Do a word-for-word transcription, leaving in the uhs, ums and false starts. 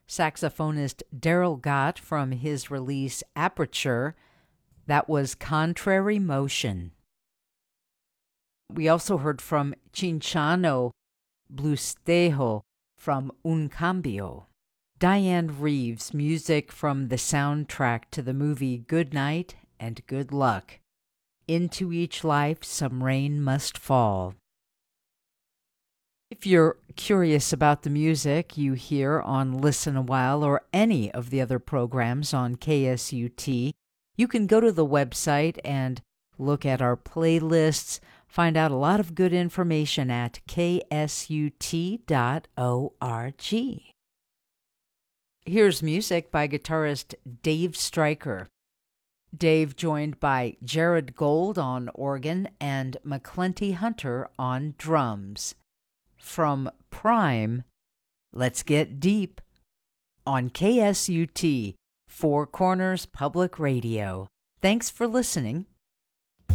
saxophonist Daryl Gott from his release Aperture. That was Contrary Motion. We also heard from Cinchano Blustejo from Un Cambio. Diane Reeves, music from the soundtrack to the movie Good Night and Good Luck. Into each life some rain must fall. If you're curious about the music you hear on Listen a While or any of the other programs on K S U T, you can go to the website and look at our playlists, find out a lot of good information at k s u t dot org. Here's music by guitarist Dave Stryker. Dave joined by Jared Gold on organ and McClenty Hunter on drums. From Prime, Let's Get Deep on K S U T, Four Corners Public Radio. Thanks for listening.